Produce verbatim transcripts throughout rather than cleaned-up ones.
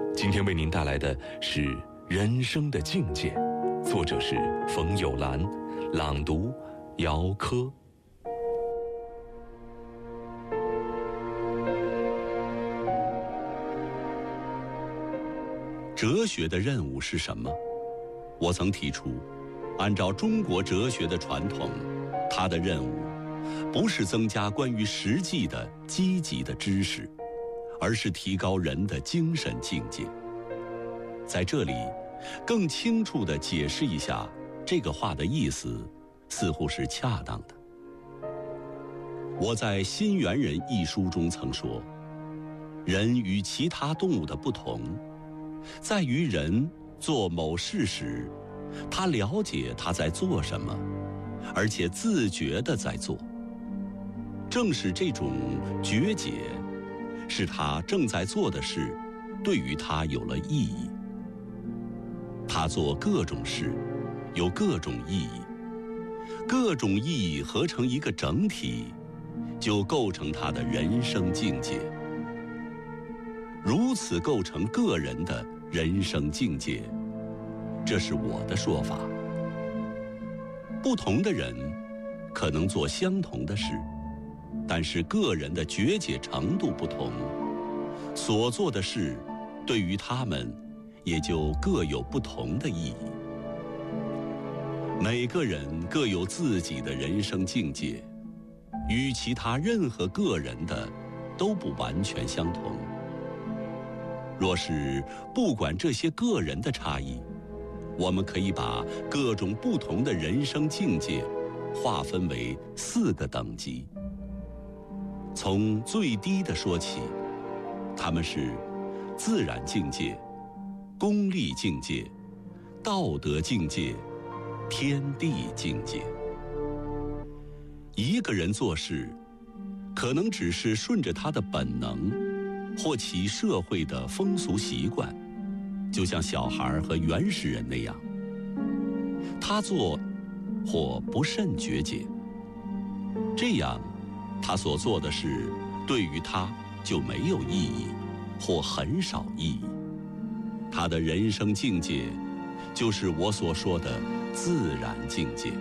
今天为您带来的是《人生的境界》，作者是冯友兰，朗读姚科。 哲学的任务是什么？我曾提出，按照中国哲学的传统，它的任务不是增加关于实际的积极的知识，而是提高人的精神境界。在这里，更清楚地解释一下这个话的意思，似乎是恰当的。我在《新猿人》一书中曾说，人与其他动物的不同，在于人做某事时，他了解他在做什么，而且自觉地在做。正是这种觉解，使他正在做的事对于他有了意义。他做各种事有各种意义，各种意义合成一个整体，就构成他的人生境界。如此构成个人的人生境界，这是我的说法。不同的人可能做相同的事，但是个人的觉解程度不同，所做的事对于他们也就各有不同的意义。每个人各有自己的人生境界，与其他任何个人的都不完全相同。若是不管这些个人的差异，我们可以把各种不同的人生境界划分为四个等级。从最低的说起，他们是自然境界、功利境界、道德境界、天地境界。一个人做事，可能只是顺着他的本能，或其社会的风俗习惯，就像小孩和原始人那样。他做或不甚觉解，这样他所做的事对于他就没有意义，或很少意义。他的人生境界就是我所说的自然境界。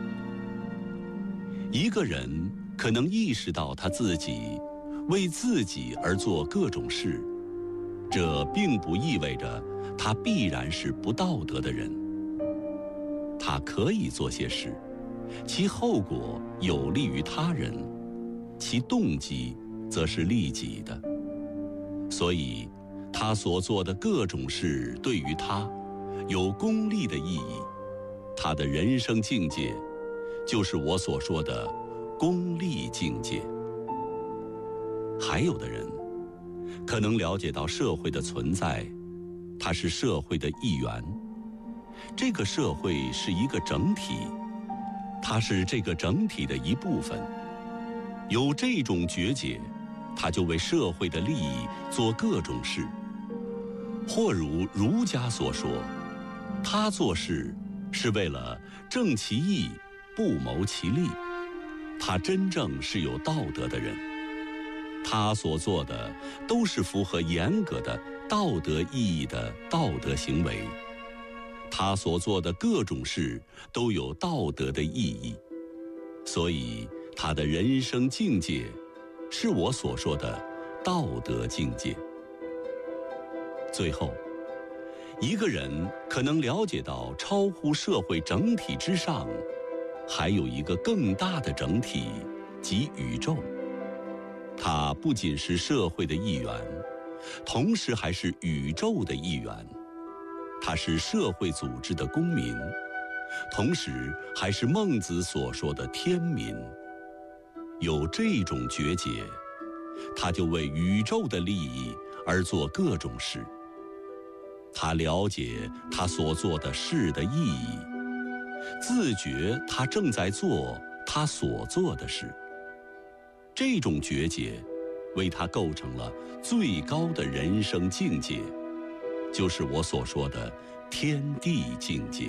一个人可能意识到他自己为自己而做各种事，这并不意味着他必然是不道德的人。他可以做些事，其后果有利于他人，其动机则是利己的。所以他所做的各种事对于他有功利的意义，他的人生境界就是我所说的功利境界。还有的人可能了解到社会的存在，它是社会的一员，这个社会是一个整体，它是这个整体的一部分。有这种觉解，他就为社会的利益做各种事。或如儒家所说，他做事是为了正其义，不谋其利，他真正是有道德的人。他所做的都是符合严格的道德意义的道德行为，他所做的各种事都有道德的意义，所以他的人生境界是我所说的道德境界。最后，一个人可能了解到超乎社会整体之上，还有一个更大的整体，即宇宙。它不仅是社会的一员，同时还是宇宙的一员。它是社会组织的公民，同时还是孟子所说的天民。有这种觉解，他就为宇宙的利益而做各种事。他了解他所做的事的意义，自觉他正在做他所做的事。这种觉解为他构成了最高的人生境界，就是我所说的天地境界。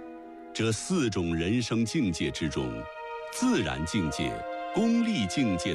这四种人生境界之中，自然境界、功利境界的